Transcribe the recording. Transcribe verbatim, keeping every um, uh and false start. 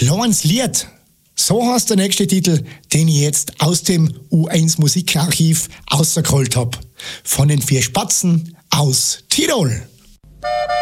Kleines Lied. So heißt der nächste Titel, den ich jetzt aus dem U eins Musikarchiv ausgeholt habe. Von den vier Spatzen aus Tirol.